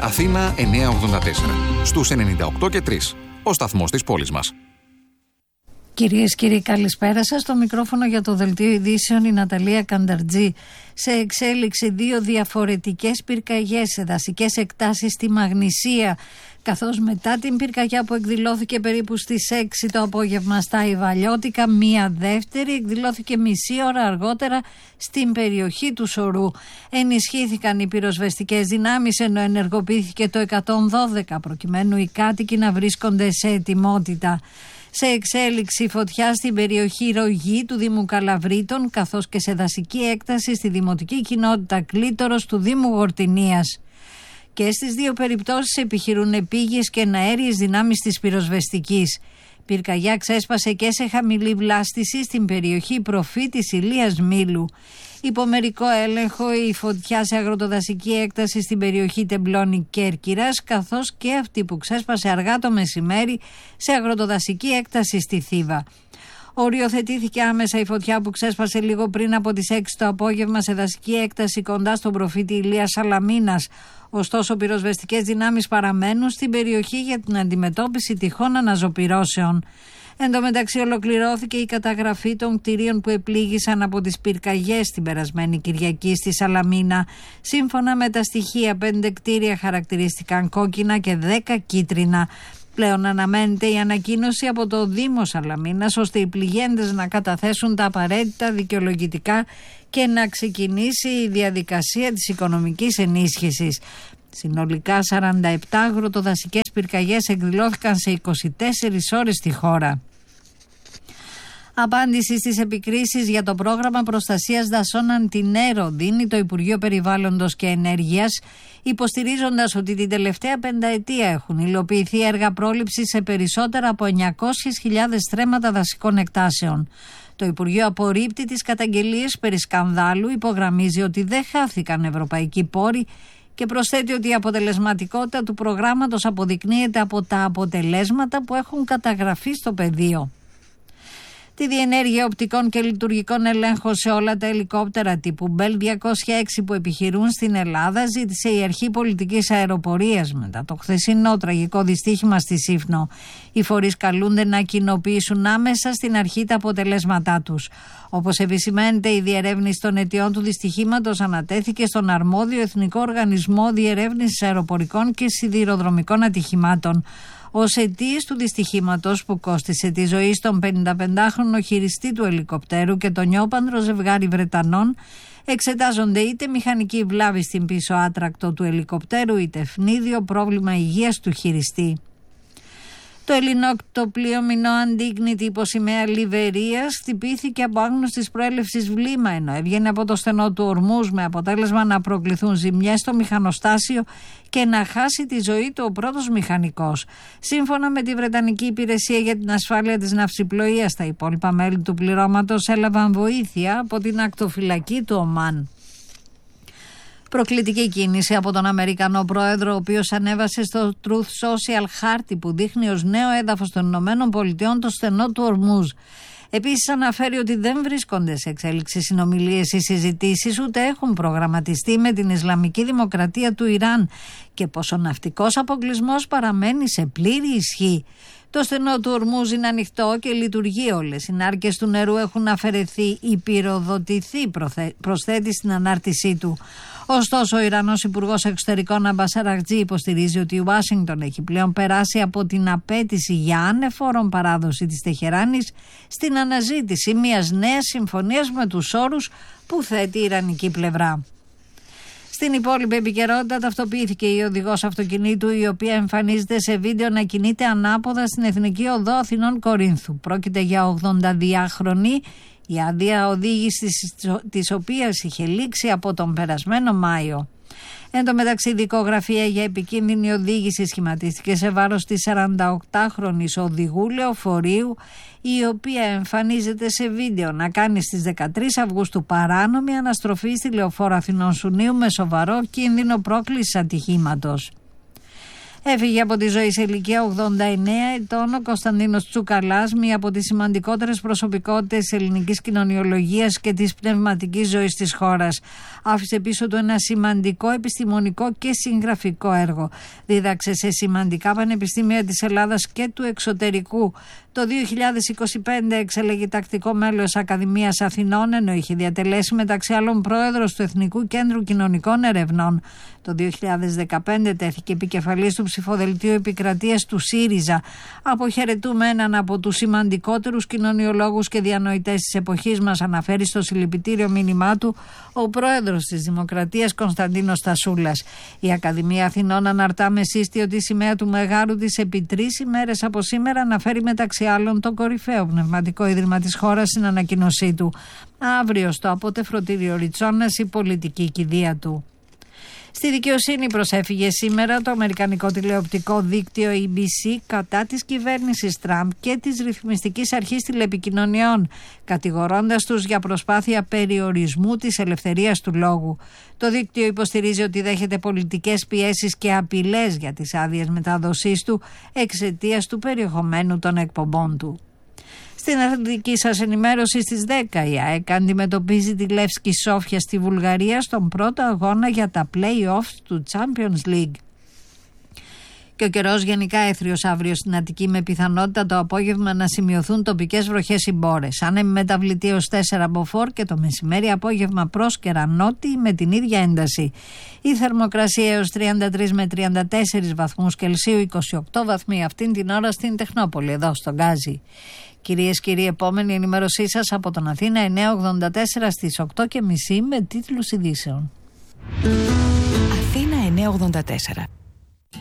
Αθήνα 984. Στους 98 και 3. Ο σταθμός της πόλης μας. Κυρίες και κύριοι, καλησπέρα σας. Στο μικρόφωνο για το Δελτίο Ειδήσεων η Ναταλία Κανταρτζή. Σε εξέλιξη 2 διαφορετικές πυρκαγιές σε δασικές εκτάσεις στη Μαγνησία, καθώς μετά την πυρκαγιά που εκδηλώθηκε περίπου στις 6 το απόγευμα στα Ιβαλιώτικα, μία δεύτερη εκδηλώθηκε μισή ώρα αργότερα στην περιοχή του Σορού. Ενισχύθηκαν οι πυροσβεστικές δυνάμεις, ενώ ενεργοποιήθηκε το 112 προκειμένου οι κάτοικοι να βρίσκονται σε ετοιμότητα. Σε εξέλιξη φωτιά στην περιοχή Ρογή του Δήμου Καλαβρίτων, καθώς και σε δασική έκταση στη δημοτική κοινότητα Κλήτορος του Δήμου Γορτινίας. Και στις δύο περιπτώσεις επιχειρούν επίγειες και εναέριες δυνάμεις της πυροσβεστικής. Πυρκαγιά ξέσπασε και σε χαμηλή βλάστηση στην περιοχή Προφήτης Ηλίας Μήλου. Υπό μερικό έλεγχο η φωτιά σε αγροτοδασική έκταση στην περιοχή Τεμπλώνη Κέρκυρας, καθώς και αυτή που ξέσπασε αργά το μεσημέρι σε αγροτοδασική έκταση στη Θήβα. Οριοθετήθηκε άμεσα η φωτιά που ξέσπασε λίγο πριν από τις 6 το απόγευμα σε δασική έκταση κοντά στον Προφήτη Ηλίας Σαλαμίνας. Ωστόσο, πυροσβεστικές δυνάμεις παραμένουν στην περιοχή για την αντιμετώπιση τυχόν αναζωπυρώσεων. Εν τω μεταξύ, ολοκληρώθηκε η καταγραφή των κτηρίων που επλήγησαν από τις πυρκαγιές την περασμένη Κυριακή στη Σαλαμίνα. Σύμφωνα με τα στοιχεία, 5 κτίρια χαρακτηρίστηκαν κόκκινα και 10 κίτρινα. Πλέον αναμένεται η ανακοίνωση από το Δήμο Σαλαμίνας, ώστε οι πληγέντες να καταθέσουν τα απαραίτητα δικαιολογητικά και να ξεκινήσει η διαδικασία της οικονομικής ενίσχυσης. Συνολικά 47 αγροτοδασικές πυρκαγιές εκδηλώθηκαν σε 24 ώρες στη χώρα. Απάντηση στις επικρίσεις για το πρόγραμμα προστασίας δασών Αντινέρο δίνει το Υπουργείο Περιβάλλοντος και Ενέργειας, υποστηρίζοντας ότι την τελευταία πενταετία έχουν υλοποιηθεί έργα πρόληψης σε περισσότερα από 900.000 στρέμματα δασικών εκτάσεων. Το Υπουργείο απορρίπτει τις καταγγελίες περί σκανδάλου, υπογραμμίζει ότι δεν χάθηκαν ευρωπαϊκοί πόροι και προσθέτει ότι η αποτελεσματικότητα του προγράμματος αποδεικνύεται από τα αποτελέσματα που έχουν καταγραφεί στο πεδίο. Τη διενέργεια οπτικών και λειτουργικών ελέγχων σε όλα τα ελικόπτερα τύπου Bell 206 που επιχειρούν στην Ελλάδα ζήτησε η Αρχή Πολιτικής Αεροπορίας μετά το χθεσινό τραγικό δυστύχημα στη Σύφνο. Οι φορείς καλούνται να κοινοποιήσουν άμεσα στην αρχή τα αποτελέσματά τους. Όπως επισημαίνεται, η διερεύνηση των αιτιών του δυστυχήματος ανατέθηκε στον αρμόδιο Εθνικό Οργανισμό Διερεύνησης Αεροπορικών και Σιδηροδρομικών Ατυχημάτων. Ως αιτίες του δυστυχήματος που κόστισε τη ζωή στον 55χρονο χειριστή του ελικοπτέρου και το νιόπανδρο ζευγάρι Βρετανών εξετάζονται είτε μηχανική βλάβη στην πίσω άτρακτο του ελικοπτέρου είτε ευνίδιο πρόβλημα υγείας του χειριστή. Το ελληνόκτο πλοίο Μινό Αντίγνητη υπό σημαία Λιβερίας χτυπήθηκε από άγνωστης προέλευσης βλήμα ενώ έβγαινε από το στενό του Ορμούζ, με αποτέλεσμα να προκληθούν ζημιές στο μηχανοστάσιο και να χάσει τη ζωή του ο πρώτος μηχανικός. Σύμφωνα με τη Βρετανική Υπηρεσία για την Ασφάλεια της Ναυσιπλοείας, τα υπόλοιπα μέλη του πληρώματος έλαβαν βοήθεια από την ακτοφυλακή του Ομάν. Προκλητική κίνηση από τον Αμερικανό πρόεδρο, ο οποίος ανέβασε στο Truth Social χάρτη που δείχνει ως νέο έδαφος των ΗΠΑ το στενό του Ορμούζ. Επίσης αναφέρει ότι δεν βρίσκονται σε εξέλιξη συνομιλίες ή συζητήσεις, ούτε έχουν προγραμματιστεί με την Ισλαμική Δημοκρατία του Ιράν και πως ο ναυτικός αποκλεισμός παραμένει σε πλήρη ισχύ. Το στενό του Ορμούζ είναι ανοιχτό και λειτουργεί. Όλες οι νάρκες του νερού έχουν αφαιρεθεί ή πυροδοτηθεί, προσθέτει στην ανάρτησή του. Ωστόσο, ο Ιρανός Υπουργός Εξωτερικών Αμπάς Αραγτζή υποστηρίζει ότι η Ουάσιγκτον έχει πλέον περάσει από την απέτηση για ανεφόρον παράδοση της Τεχεράνης στην αναζήτηση μιας νέας συμφωνίας με τους όρους που θέτει η Ιρανική πλευρά. Στην υπόλοιπη επικαιρότητα ταυτοποιήθηκε η οδηγός αυτοκινήτου, η οποία εμφανίζεται σε βίντεο να κινείται ανάποδα στην Εθνική Οδό Αθηνών Κορίνθου. Πρόκειται για 82χρονη, η άδεια οδήγησης της οποίας είχε λήξει από τον περασμένο Μάιο. Εν τω μεταξύ, δικογραφία για επικίνδυνη οδήγηση σχηματίστηκε σε βάρος της 48χρονης οδηγού λεωφορείου, η οποία εμφανίζεται σε βίντεο να κάνει στις 13 Αυγούστου παράνομη αναστροφή στη λεωφόρο Αθηνών Σουνίου με σοβαρό κίνδυνο πρόκλησης ατυχήματος. Έφυγε από τη ζωή σε ηλικία 89 ετών ο Κωνσταντίνος Τσουκαλάς, μία από τις σημαντικότερες προσωπικότητες της ελληνικής κοινωνιολογίας και της πνευματικής ζωής της χώρας. Άφησε πίσω του ένα σημαντικό επιστημονικό και συγγραφικό έργο. Δίδαξε σε σημαντικά πανεπιστήμια της Ελλάδας και του εξωτερικού. Το 2025 εξελέγει τακτικό μέλος Ακαδημίας Αθηνών, ενώ είχε διατελέσει μεταξύ άλλων πρόεδρος του Εθνικού Κέντρου Κοινωνικών Ερευνών. Το 2015 τέθηκε επικεφαλής του ψηφοδελτίου επικρατείας του ΣΥΡΙΖΑ. Αποχαιρετούμε έναν από τους σημαντικότερους κοινωνιολόγους και διανοητές της εποχής μας, αναφέρει στο συλληπιτήριο μήνυμά του ο πρόεδρος της Δημοκρατίας Κωνσταντίνος Στασούλας. Η Ακαδημία Αθηνών αναρτά με σύστιο τη σημαία του μεγάρου της επί 3 ημέρες από σήμερα, αναφέρει μεταξύ άλλων το κορυφαίο πνευματικό ίδρυμα της χώρας στην ανακοίνωσή του. Αύριο στο απότεφρωτήριο Ριτσόνας η πολιτική κηδεία του. Στη δικαιοσύνη προσέφυγε σήμερα το αμερικανικό τηλεοπτικό δίκτυο ABC κατά της κυβέρνησης Τραμπ και της ρυθμιστικής αρχής τηλεπικοινωνιών, κατηγορώντας τους για προσπάθεια περιορισμού της ελευθερίας του λόγου. Το δίκτυο υποστηρίζει ότι δέχεται πολιτικές πιέσεις και απειλές για τις άδειες μετάδοσής του εξαιτίας του περιεχομένου των εκπομπών του. Στην αθλητική σας ενημέρωση στις 10 η ΑΕΚ αντιμετωπίζει τη Λεύσκη Σόφια στη Βουλγαρία στον πρώτο αγώνα για τα play-offs του Champions League. Και ο καιρός γενικά έθριος αύριο στην Αττική, με πιθανότητα το απόγευμα να σημειωθούν τοπικές βροχές ή μπόρες. Άνεμη μεταβλητή ως 4 μποφόρ και το μεσημέρι απόγευμα πρόσκαιρα νότιη με την ίδια ένταση. Η θερμοκρασία έως 33 με 34 βαθμούς Κελσίου, 28 βαθμοί αυτήν την ώρα στην Τεχνόπολη, εδώ στον Γκάζι. Κυρίες και κύριοι, επόμενη ενημέρωσή σας από τον Αθήνα 984 στις 8.30 με τίτλους ειδήσεων. Αθήνα 984.